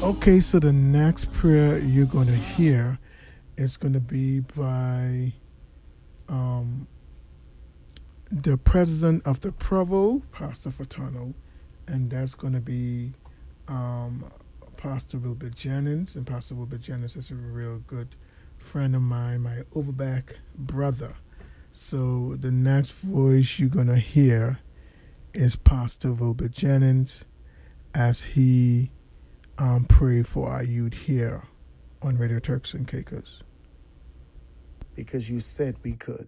Okay, so the next prayer you're going to hear is going to be by um, the president of the Provo, Pastor Fratano, and that's going to be um, Pastor Wilbert Jennings. And Pastor Wilbert Jennings is a real good friend of mine, my overback brother. So the next voice you're going to hear is Pastor Wilbert Jennings as he pray for our youth here on Radio Turks and Caicos. Because you said we could.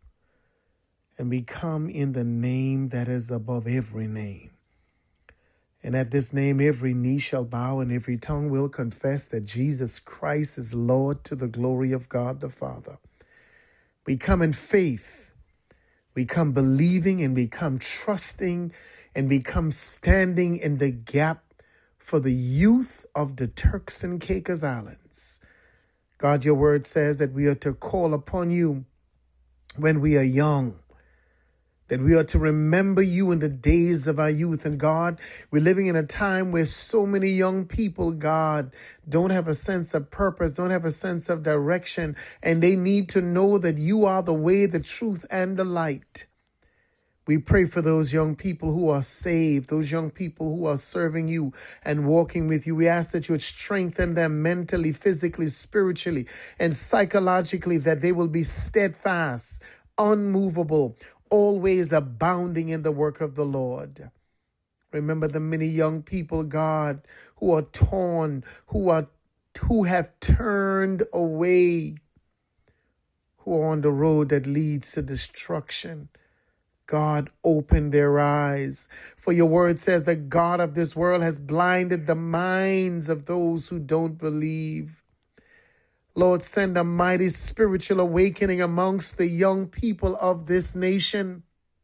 And we come in the name that is above every name. And at this name, every knee shall bow and every tongue will confess that Jesus Christ is Lord to the glory of God the Father. We come in faith. We come believing and we come trusting and we come standing in the gap for the youth of the Turks and Caicos Islands. God, your word says that we are to call upon you when we are young, that we are to remember you in the days of our youth. And God, we're living in a time where so many young people, God, don't have a sense of purpose, don't have a sense of direction, and they need to know that you are the way, the truth, and the light. We pray for those young people who are saved, those young people who are serving you and walking with you. We ask that you would strengthen them mentally, physically, spiritually, and psychologically, that they will be steadfast, unmovable, always abounding in the work of the Lord. Remember the many young people, God, who are torn, who have turned away, who are on the road that leads to destruction. God, open their eyes. For your word says the God of this world has blinded the minds of those who don't believe. Lord, send a mighty spiritual awakening amongst the young people of this nation.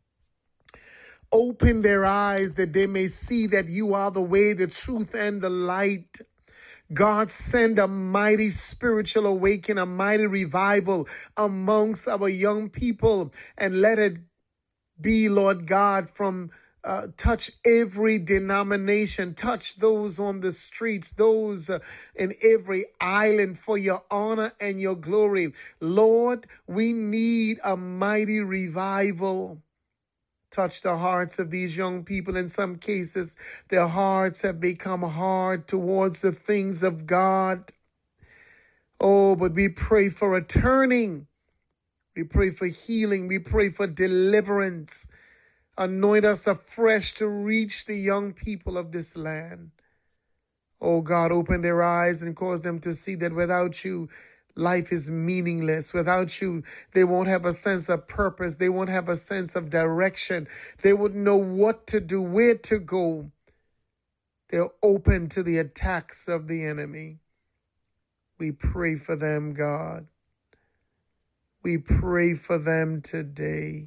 Open their eyes that they may see that you are the way, the truth, and the light. God, send a mighty spiritual awakening, a mighty revival amongst our young people, and let it be, Lord God, from touch every denomination, touch those on the streets, those in every island for your honor and your glory. Lord, we need a mighty revival. Touch the hearts of these young people. In some cases, their hearts have become hard towards the things of God. Oh, but we pray for a turning. We pray for healing. We pray for deliverance. Anoint us afresh to reach the young people of this land. Oh God, open their eyes and cause them to see that without you, life is meaningless. Without you, they won't have a sense of purpose. They won't have a sense of direction. They wouldn't know what to do, where to go. They're open to the attacks of the enemy. We pray for them, God. We pray for them today,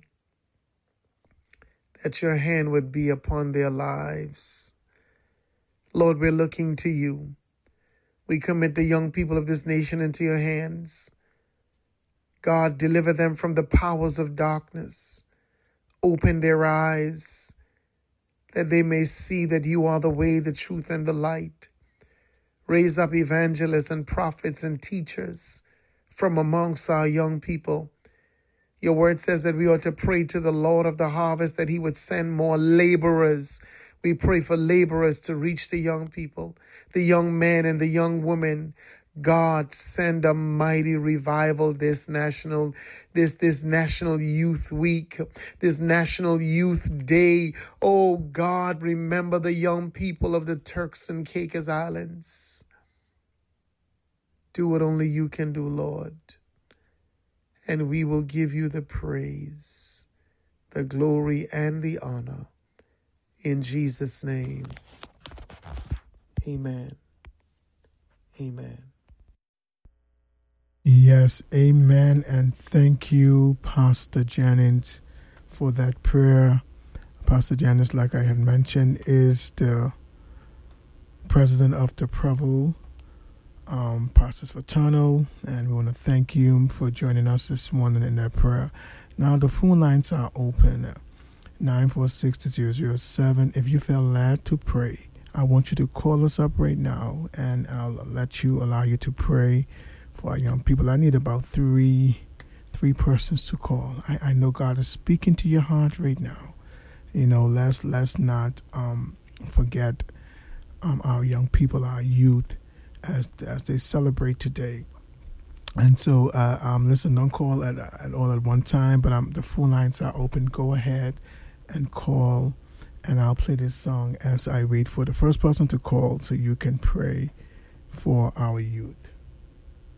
that your hand would be upon their lives. Lord, we're looking to you. We commit the young people of this nation into your hands. God, deliver them from the powers of darkness. Open their eyes, that they may see that you are the way, the truth, and the light. Raise up evangelists and prophets and teachers from amongst our young people. Your word says that we ought to pray to the Lord of the harvest that he would send more laborers. We pray for laborers to reach the young people, the young men and the young women. God, send a mighty revival this national youth week, this national youth day. Oh God, remember the young people of the Turks and Caicos Islands. Do what only you can do, Lord. And we will give you the praise, the glory, and the honor. In Jesus' name, amen. Amen. Yes, amen. And thank you, Pastor Jennings, for that prayer. Pastor Jennings, like I had mentioned, is the president of the Provo, Pastor Fratano, and we want to thank you for joining us this morning in that prayer. Now, the phone lines are open, 946-0007. If you feel led to pray, I want you to call us up right now, and I'll allow you to pray for our young people. I need about three persons to call. I know God is speaking to your heart right now. Let's not forget our young people, our youth, as they celebrate today. And so, listen, don't call at all at one time, but the phone lines are open. Go ahead and call, and I'll play this song as I wait for the first person to call so you can pray for our youth.